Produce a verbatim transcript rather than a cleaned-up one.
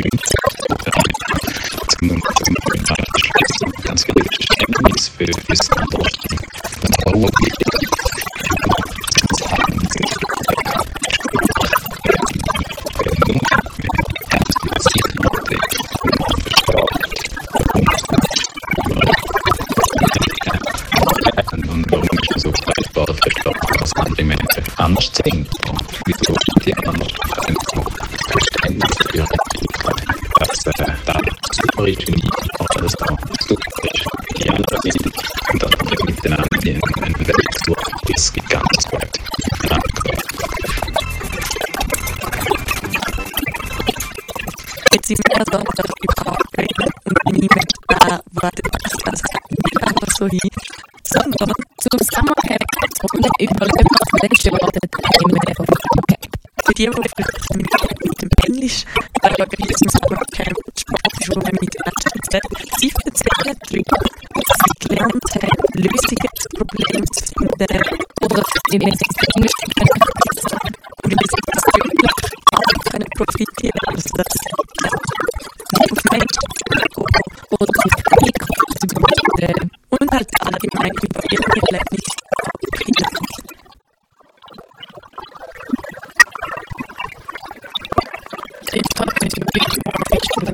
zum, zum ganz viel Verständnis für das andere. Aber anders zu sehen und wieso die anderen Verständnis für dass äh, da super ist wie oder dass da super ist die anderen sind und dass man miteinander einen Weg sucht, das geht ganz gut. Danke. Jetzt sind wir also überhaupt und niemand da wartet, das nicht einfach so hin, sondern Zusammenhänge und überlegt letzte Worte im Leben. Okay. Für die, die vielleicht mit dem Englisch, weil wir bei diesem Sommercamp Sprachschule mit speziell sie erzählen darüber, dass sie gelernt haben, Lösungen zu Problemen zu finden oder in Englisch können und wie sie das wirklich auch können profitieren, also das nicht auf Menschen oder auf Weg und halt allgemein über ihre Erlebnisse. Ich fand es wirklich feststellen,